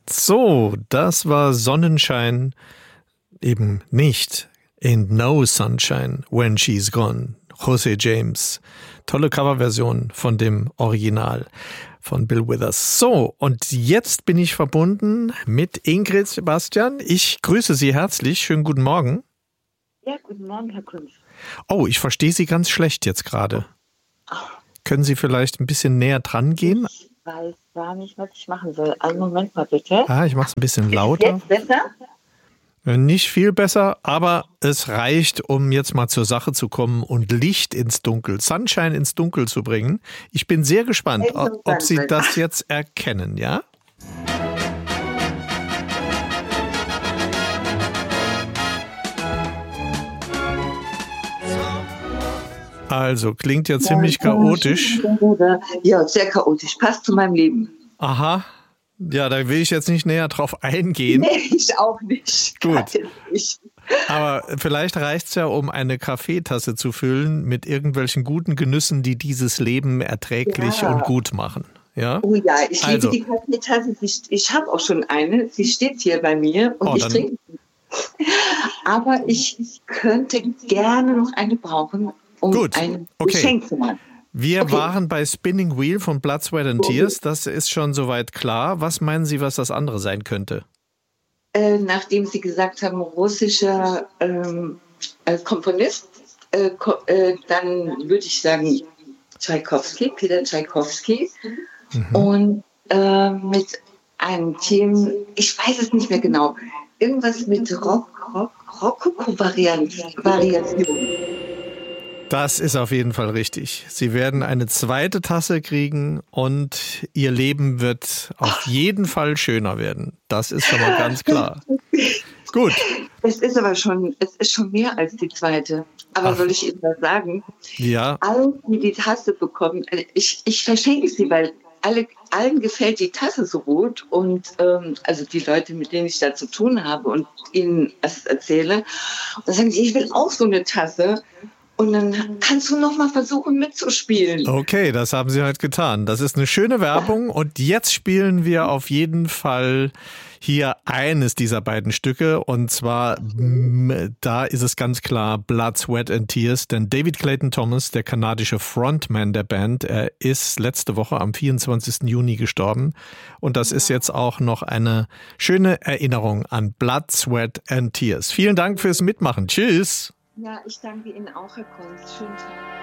So, das war Sonnenschein, eben nicht Ain't No Sunshine When She's Gone. Jose James. Tolle Coverversion von dem Original von Bill Withers. So, und jetzt bin ich verbunden mit Ingrid Sebastian. Ich grüße Sie herzlich. Schönen guten Morgen. Ja, guten Morgen, Herr Kunz. Oh, ich verstehe Sie ganz schlecht jetzt gerade. Können Sie vielleicht ein bisschen näher dran gehen? Ich weiß gar nicht, was ich machen soll. Einen Moment mal bitte. Ich mache es ein bisschen lauter. Jetzt besser? Nicht viel besser, aber es reicht, um jetzt mal zur Sache zu kommen und Licht ins Dunkel, Sunshine ins Dunkel zu bringen. Ich bin sehr gespannt, ob Sie das jetzt erkennen, ja? Also, klingt ja ziemlich chaotisch. Ja, sehr chaotisch. Passt zu meinem Leben. Aha. Ja, da will ich jetzt nicht näher drauf eingehen. Nee, ich auch nicht. Gut. Aber vielleicht reicht es ja, um eine Kaffeetasse zu füllen mit irgendwelchen guten Genüssen, die dieses Leben erträglich und gut machen. Ja? Oh ja, ich liebe die Kaffeetasse. Ich habe auch schon eine. Sie steht hier bei mir und ich trinke sie. Aber ich könnte gerne noch eine brauchen, um ein Geschenk zu machen. Wir waren bei Spinning Wheel von Blood, Sweat and Tears. Das ist schon soweit klar. Was meinen Sie, was das andere sein könnte? Nachdem Sie gesagt haben, russischer Komponist, dann würde ich sagen Peter Tschaikowski. Und mit einem Thema, ich weiß es nicht mehr genau, irgendwas mit Rokoko-Variation. Das ist auf jeden Fall richtig. Sie werden eine zweite Tasse kriegen und Ihr Leben wird auf jeden Fall schöner werden. Das ist schon mal ganz klar. Gut. Es ist schon mehr als die zweite. Aber soll ich Ihnen was sagen? Ja. Alle, die die Tasse bekommen, ich verschenke sie, weil allen gefällt die Tasse so gut. Und also die Leute, mit denen ich da zu tun habe und ihnen das erzähle, dann sagen sie, ich will auch so eine Tasse. Und dann kannst du noch mal versuchen mitzuspielen. Okay, das haben Sie heute getan. Das ist eine schöne Werbung. Und jetzt spielen wir auf jeden Fall hier eines dieser beiden Stücke. Und zwar, da ist es ganz klar Blood, Sweat and Tears. Denn David Clayton Thomas, der kanadische Frontman der Band, er ist letzte Woche am 24. Juni gestorben. Und das ist jetzt auch noch eine schöne Erinnerung an Blood, Sweat and Tears. Vielen Dank fürs Mitmachen. Tschüss. Ja, ich danke Ihnen auch, Herr Kunz. Schönen Tag.